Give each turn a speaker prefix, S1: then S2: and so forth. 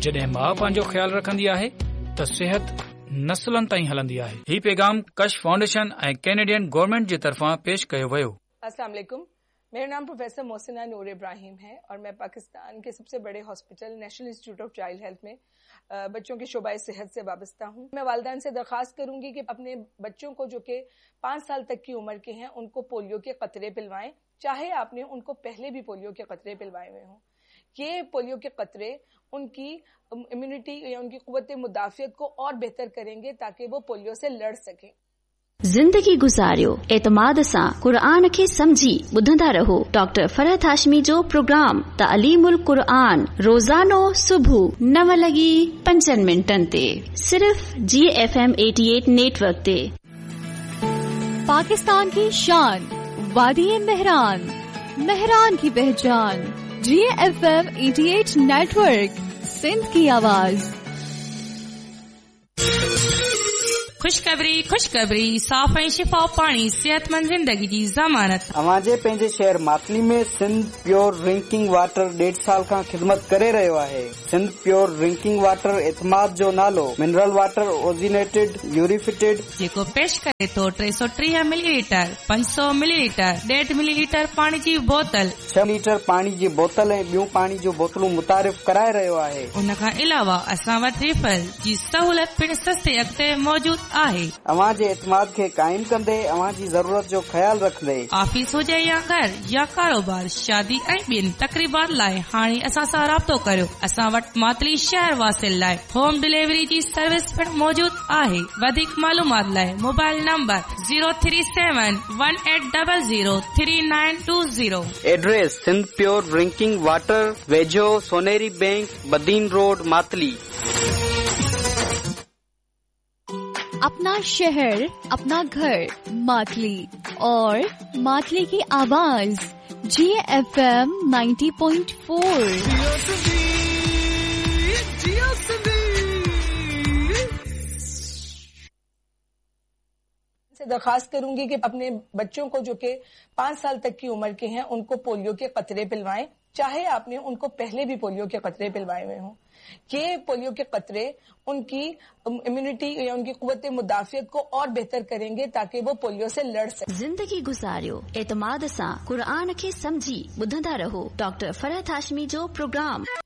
S1: जॾहिं माउ पंहिंजो ख्याल रखंदी आहे त सिहत नस्लनि ताईं हलंदी आहे। ही पैगाम कश फाउंडेशन ऐं कैनेडियन गवर्नमेंट जे तरफ़ां पेश कयो वियो।
S2: अस्सलाम वालेकुम, मेरा नाम प्रोफेसर मोहसिना नूर इब्राहिम है और मैं पाकिस्तान के सबसे बड़े hospital national institute of child health में बच्चों के शोबाए सेहत से वाबस्ता हूँ। मैं वालिदैन से दरख्वास्त करूंगी कि अपने बच्चों को जो कि 5 साल तक की उम्र के हैं उनको पोलियो के कतरे पिलवाएं, चाहे आपने उनको पहले भी पोलियो के कतरे पिलवाए हुए हों। ये पोलियो के कतरे उनकी इम्यूनिटी या उनकी कुव्वत मुदाफियत को और बेहतर करेंगे ताकि वो पोलियो से लड़ सकें।
S3: जिंदगी गुजारियो एतमाद सां क़ुरान खे समझी ॿुधंदा रहो डॉक्टर फरहत हाशमी जो प्रोग्राम तालीमुल क़ुरान रोज़ानो सुबुह 9:05 ते सिर्फ GFM 88 नेटवर्क ते।
S4: पाकिस्तान की शान वादी मेहरान, मेहरान की पहचान, GFM 88 नेटवर्क, सिंध की आवाज।
S5: खुशखबरी साफ़ ऐं शिफा पाणी सेहतमंद ज़िंदगी जी ज़मानत। अवांजे पंहिंजे शहर मातली में सिंध प्योर ड्रिंकिंग वाटर 1.5 साल खां ख़िदमत करे रहियो आहे। सिंध प्योर ड्रिंकिंग वाटर एतमाद जो नालो मिनरल वाटर ओजिनेटेड यूरिफिटेड जेको पेश करे थो 330 मिलीलीटर, 500 मिलीलीटर, 1.5 मिलीलीटर पाणी जी बोतल, 6 लीटर पाणी जी बोतल ऐं ॿियूं पाणी जूं बोतलूं मुतारिफ़ कराए रहियो आहे। उन खां अलावा असां वटि रिफल जी सहूलियत पिण सस्ते अॻिते मौजूद आहे। अवां जे एतमाद खे काइम कंदे अवां जी ज़रूरत जो ख्याल रखंदे ऑफिस हुजे या घर या कारोबार, शादी ऐं ॿियनि तकरीबात लाइ हाणे असां सां राब्तो करियो। असां वटि मातली शहर वासिल लाइ होम डिलीवरी जी सर्विस पिण मौजूद आहे। वधीक मालूमात लाइ mobile number 03718003920। Address Sindh pure drinking water, वेझो सोनेरी बैंक, बदीन रोड, मातली।
S4: अपना शहर, अपना घर, मातली और मातली की आवाज GFM 90.4।
S2: से दरख्वास्त करूंगी कि अपने बच्चों को जो कि 5 साल तक की उम्र के हैं उनको पोलियो के कतरे पिलवाएं, चाहे आपने उनको पहले भी पोलियो के कतरे पिलवाए हुए हों। ये पोलियो के कतरे उनकी इम्यूनिटी या उनकी कुव्वत मुदाफियत को और बेहतर करेंगे ताकि वो पोलियो से लड़ सके।
S3: जिंदगी गुजारियो एतमाद सां क़ुरान खे समझी ॿुधंदा रहो डॉक्टर फरहत हाशमी जो प्रोग्राम